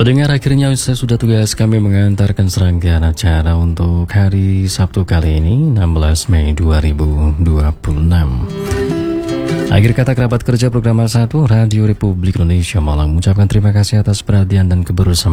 Pendengar, akhirnya saya sudah tugas kami mengantarkan serangkaian acara untuk hari Sabtu kali ini 16 Mei 2026. Akhir kata kerabat kerja program 1 Radio Republik Indonesia Malang mengucapkan terima kasih atas perhatian dan kebersamaan